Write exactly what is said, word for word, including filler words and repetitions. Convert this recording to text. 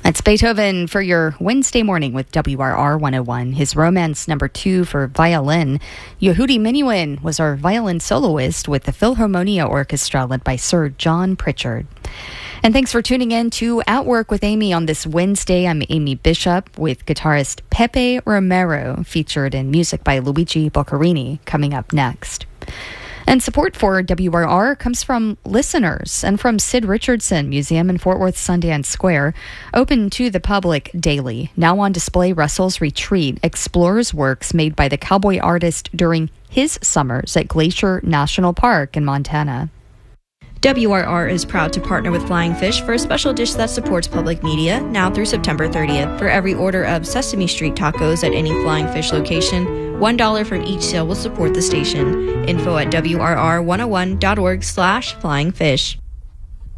That's Beethoven for your Wednesday morning with W R R one oh one. His Romance number two for violin. Yehudi Menuhin was our violin soloist with the Philharmonia Orchestra led by Sir John Pritchard. And thanks for tuning in to At Work with Amy on this Wednesday. I'm Amy Bishop with guitarist Pepe Romero, featured in music by Luigi Boccherini, coming up next. And support for W R R comes from listeners and from Sid Richardson Museum in Fort Worth Sundance Square. Open to the public daily. Now on display, Russell's Retreat explores works made by the cowboy artist during his summers at Glacier National Park in Montana. W R R is proud to partner with Flying Fish for a special dish that supports public media now through September thirtieth. For every order of Sesame Street tacos at any Flying Fish location, one dollar from each sale will support the station. Info at W R R one oh one dot org slash flying fish.